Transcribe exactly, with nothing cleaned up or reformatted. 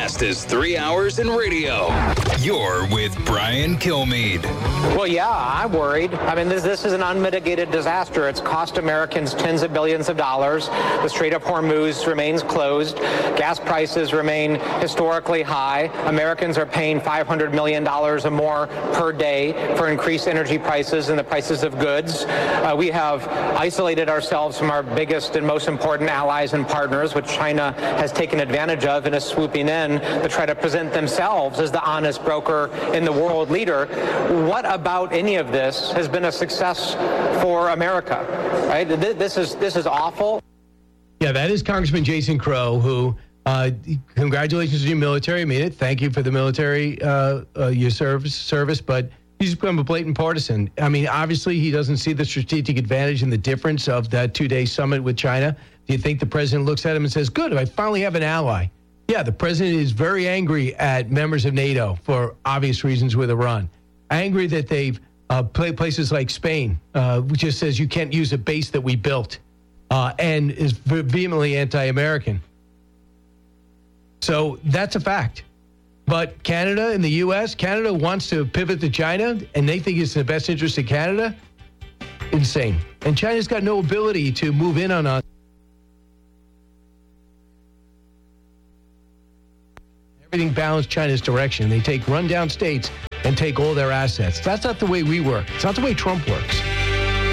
fastest three hours in radio. You're with Brian Kilmeade. Well, yeah, I'm worried. I mean, this, this is an unmitigated disaster. It's cost Americans tens of billions of dollars. The Strait of Hormuz remains closed. Gas prices remain historically high. Americans are paying five hundred million dollars or more per day for increased energy prices and the prices of goods. Uh, we have isolated ourselves from our biggest and most important allies and partners, which China has taken advantage of and is swooping in to try to present themselves as the honest broker and the world leader. What about any of this has been a success for America? Right? This is this is awful. Yeah, that is Congressman Jason Crow, who, uh, congratulations to your military. I mean it. Thank you for the military, uh, uh, your service, service, but he's become a blatant partisan. I mean, obviously, he doesn't see the strategic advantage and the difference of that two-day summit with China. Do you think the president looks at him and says, good, I finally have an ally? Yeah, the president is very angry at members of NATO for obvious reasons with Iran. Angry that they've uh, played places like Spain, uh, which just says you can't use a base that we built, uh, and is vehemently anti-American. So that's a fact. But Canada and the U S, Canada wants to pivot to China, and they think it's in the best interest of Canada. Insane. And China's got no ability to move in on us. Everything balanced China's direction. They take rundown states and take all their assets. That's not the way we work. It's not the way Trump works.